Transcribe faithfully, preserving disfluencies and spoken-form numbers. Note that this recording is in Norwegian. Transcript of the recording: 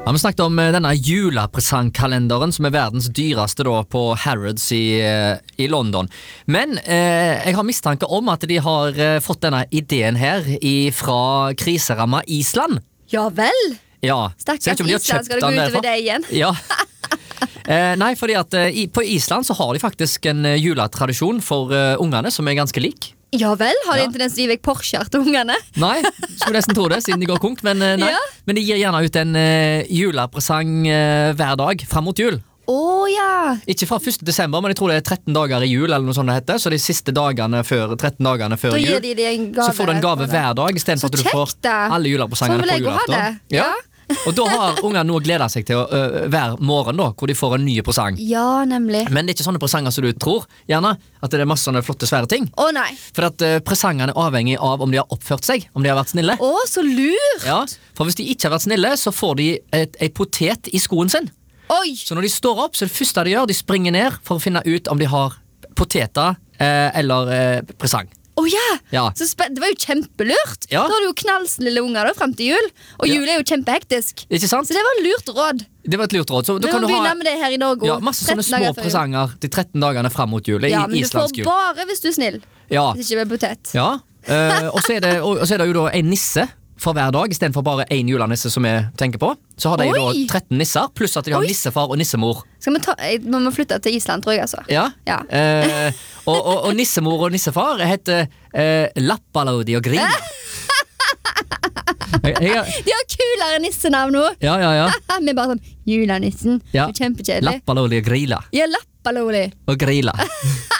Ja, vi snakket om denne julepresangkalenderen som er verdens dyreste da på Harrods i, i London. Men eh, jeg har mistanke om at de har eh, fått denne ideen her fra kriseramma Island. Ja vel? Ja. Stakkars Island, skal det gå utover det igjen? Ja. eh, nei, fordi at eh, på Island så har de faktisk en juletradisjon for uh, ungene som er ganske lik. Ja vel, har de Ja. en tendens til å gi vekk Porscher til ungene? Nei, skulle nesten tro det, siden de går konk, men, nei. Ja. men de gir gjerne ut en uh, julepresang uh, hver dag frem mot jul. Åh ja. Ikke fra første desember, men jeg tror det er tretten dager i jul, eller noe sånt det heter, så de siste dagene før, tretten dagene før Da jul, gir de deg en gave. så får du en gave hver dag, i stedet for at du får kjekt, da. alle julepresangene Sånn vil på jeg jo ha julaften. det. Ja. Og da har ungene noe å glede seg til uh, hver morgen da, hvor de får en ny presang. Ja, nemlig. Men det er ikke sånne presanger som du tror, gjerne, at det er masse sånne flotte svære ting. Å nei. For at uh, presangene er avhengig av om de har oppført seg, om de har vært snille. Å, så lurt. Ja, for hvis de ikke har vært snille, så får de et, et potet i skoen sin. Oi. Så når de står opp, så er det første de gjør, de springer ned for å finne ut om de har poteter eh, eller eh, presang. Å ja. Ja. Så spen- det var jo kjempelurt. Ja. Da har du jo knallsnille unger da, frem til jul. Og Ja. jul er jo kjempehektisk. Ikke sant? Så det var lurt råd. Det var et lurt råd. Så da Vi kan må du begynne ha med det her i Norge. ja, masse sånne tretten små dager før jul. presanger de tretten dagene frem mot jul. Ja, I men du islandsk får jul. bare hvis du er snill. Ja. Hvis ikke med potet. Ja. Eh, og, så er det, og, og så er det jo da en nisse for hver dag, i stedet for bare en julenisse som vi tenker på. Så har de Oi. da tretten nisser, pluss at de har Oi. nissefar og nissemor. Skal vi ta, jeg, vi må flytte til Island, tror jeg, altså. Ja. Ja. Eh, og, og, og nissemor og nissefar heter eh, Lappalodi og Grin. jeg, jeg, De har kulere nissenavn nå. ja, ja, ja. Vi er bare sånn, julenissen. Ja. Det er kjempekjedelig. Lappalodi og Grila. Ja, Lappaloli. Og Grila.